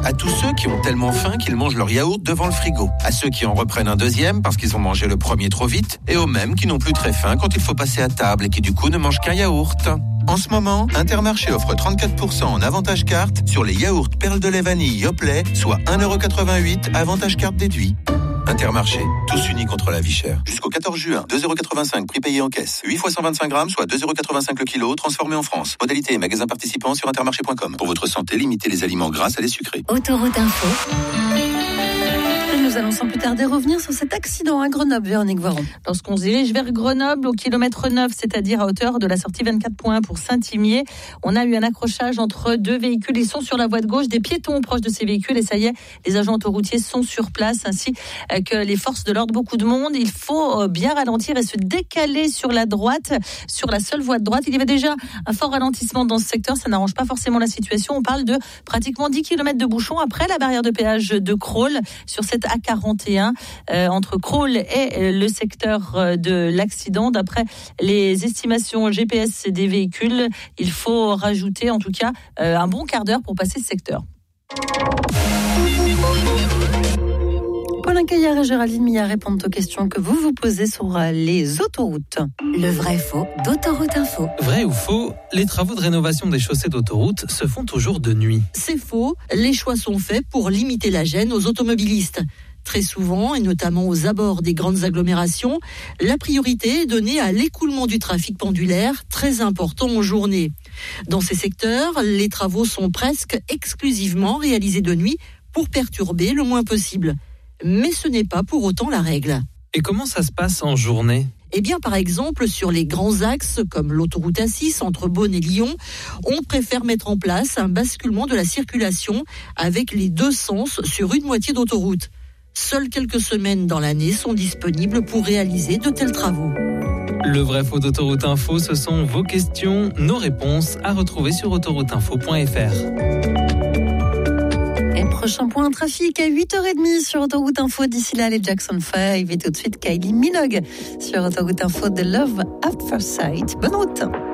À tous ceux qui ont tellement faim qu'ils mangent leur yaourt devant le frigo. À ceux qui en reprennent un deuxième parce qu'ils ont mangé le premier trop vite. Et aux mêmes qui n'ont plus très faim quand il faut passer à table et qui du coup ne mangent qu'un yaourt. En ce moment, Intermarché offre 34% en avantage carte sur les yaourts perles de lait vanille Yoplait, soit 1,88€ avantage carte déduit. Intermarché, tous unis contre la vie chère. Jusqu'au 14 juin, 2,85€ prix payé en caisse. 8 fois 125 grammes, soit 2,85€ le kilo, transformé en France. Modalité et magasins participants sur intermarché.com. Pour votre santé, limitez les aliments gras à les sucrés. Autoroute Info. Nous allons sans plus tarder revenir sur cet accident à Grenoble, Véronique Voiron. Lorsqu'on se dirige vers Grenoble, au kilomètre 9, c'est-à-dire à hauteur de la sortie 24.1 pour Saint-Imier, on a eu un accrochage entre deux véhicules. Ils sont sur la voie de gauche, des piétons proches de ces véhicules. Et ça y est, les agents autoroutiers sont sur place, ainsi que les forces de l'ordre. Beaucoup de monde. Il faut bien ralentir et se décaler sur la droite, sur la seule voie de droite. Il y avait déjà un fort ralentissement dans ce secteur. Ça n'arrange pas forcément la situation. On parle de pratiquement 10 km de bouchons après la barrière de péage de Crolles sur cette A41 entre Crolles et le secteur de l'accident. D'après les estimations GPS des véhicules, il faut rajouter en tout cas un bon quart d'heure pour passer ce secteur. Paulin Caillard et Géraldine Millard répondent aux questions que vous vous posez sur les autoroutes. Le vrai faux d'Autoroute Info. Vrai ou faux, les travaux de rénovation des chaussées d'autoroute se font toujours de nuit. C'est faux, les choix sont faits pour limiter la gêne aux automobilistes. Très souvent, et notamment aux abords des grandes agglomérations, la priorité est donnée à l'écoulement du trafic pendulaire, très important en journée. Dans ces secteurs, les travaux sont presque exclusivement réalisés de nuit pour perturber le moins possible. Mais ce n'est pas pour autant la règle. Et comment ça se passe en journée ? Eh bien, par exemple, sur les grands axes, comme l'autoroute A6 entre Beaune et Lyon, on préfère mettre en place un basculement de la circulation avec les deux sens sur une moitié d'autoroute. Seules quelques semaines dans l'année sont disponibles pour réaliser de tels travaux. Le vrai faux d'Autoroute Info, ce sont vos questions, nos réponses à retrouver sur autorouteinfo.fr. Et prochain point trafic à 8h30 sur Autoroute Info. D'ici là, les Jackson 5 et tout de suite Kylie Minogue sur Autoroute Info de Love at First Sight. Bonne route.